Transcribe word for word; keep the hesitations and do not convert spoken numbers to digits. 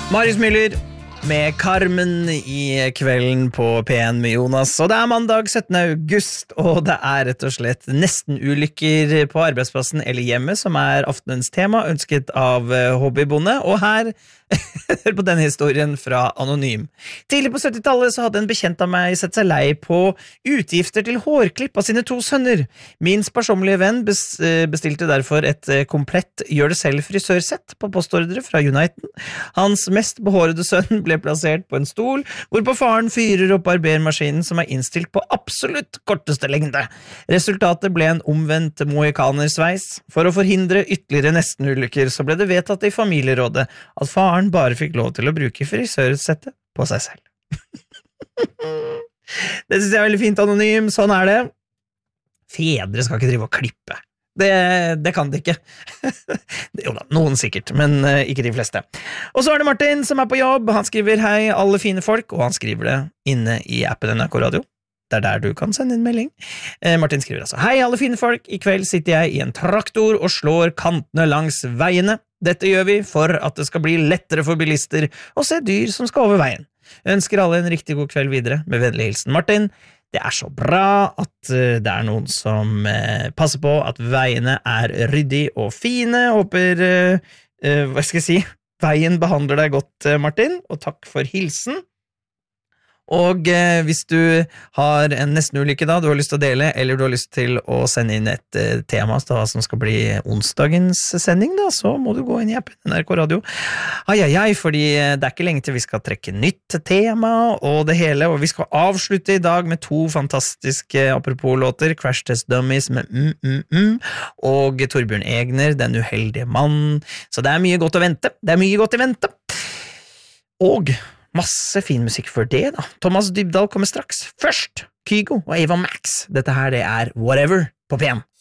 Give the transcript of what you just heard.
Marius Müller med Carmen i kvelden på P en med Jonas. Og det er mandag syttende august, og det er rett og slett nesten ulykker på arbeidsplassen eller hjemme som er aftenens tema, ønsket av hobbybonde. Og her, hør på denne historien fra Anonym. Tidlig på syttitallet så hadde en bekjent av meg sett seg lei på utgifter til hårklipp av sine to sønner. Min sparsommelige venn bestilte derfor et komplett gjør-det-selv-frisørsett på postordre fra Uniten. Hans mest behårede sønn ble plassert på en stol, hvorpå faren fyrer opp barbermaskinen som er innstilt på absolutt korteste lengde. Resultatet ble en omvendt mohikanersveis. For å forhindre ytterligere nesten-ulykker så ble det vedtatt i familierådet at faren bare fikk lov til å bruke frisørsettet på seg selv. Det synes jeg er veldig fint, Anonym. Sånn er det. Fedre skal ikke drive og klippe. Det, det kan de ikke. Jo da, noen sikkert, men uh, ikke de fleste. Og så er det Martin som er på jobb. Han skriver hei alle fine folk, og han skriver det inne i appen N R K Radio. Det er der du kan sende en melding. Eh, Martin skriver altså hei alle fine folk, i kveld sitter jeg i en traktor og slår kantene langs veiene. Dette gjør vi for at det skal bli lettere for bilister å se dyr som skal over veien. Jeg ønsker alle en riktig god kveld videre, med vennlig hilsen Martin. Det er så bra at uh, det er noen som uh, passer på at veiene er ryddig og fine. Håper, uh, uh, hva skal jeg si, veien behandler deg godt, uh, Martin, og takk for hilsen. Og eh, hvis du har en nesten-ulykke da, du har lyst til å dele, eller du har lyst til å sende inn et eh, tema da, som skal bli onsdagens sending, da, så må du gå inn i appen N R K Radio. Ai, ai, ai, fordi det er ikke lenge til vi skal trekke nytt tema og det hele, og vi skal avslutte i dag med to fantastiske apropos-låter, Crash Test Dummies med mm, mm, mm, og Torbjørn Egner, Den uheldige mann. Så det er mye godt å vente. Det er mye godt å vente. Og masse fin musikk for det da. Thomas Dybdahl kommer straks. Først, Kygo og Ava Max. Dette her det er Whatever på P en.